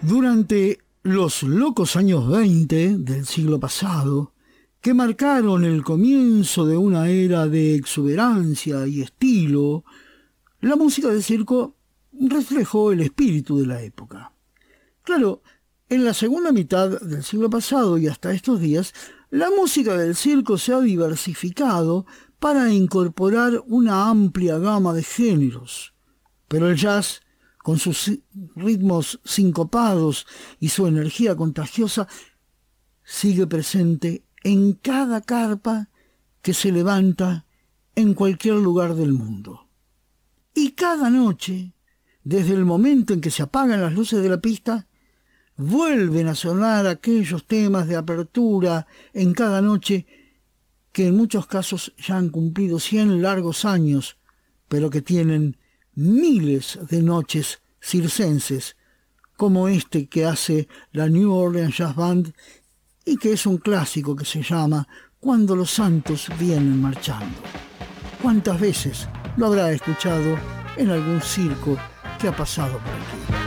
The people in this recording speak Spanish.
Durante los locos años 20 del siglo pasado, que marcaron el comienzo de una era de exuberancia y estilo, la música de circo reflejó el espíritu de la época. Claro, en la segunda mitad del siglo pasado y hasta estos días, la música del circo se ha diversificado para incorporar una amplia gama de géneros, pero el jazz, con sus ritmos sincopados y su energía contagiosa, sigue presente en cada carpa que se levanta en cualquier lugar del mundo. Y cada noche, desde el momento en que se apagan las luces de la pista, vuelven a sonar aquellos temas de apertura en cada noche que en muchos casos ya han cumplido 100 largos años, pero que tienen miles de noches circenses, como este que hace la New Orleans Jazz Band y que es un clásico que se llama Cuando los santos vienen marchando. ¿Cuántas veces lo habrá escuchado en algún circo que ha pasado por aquí?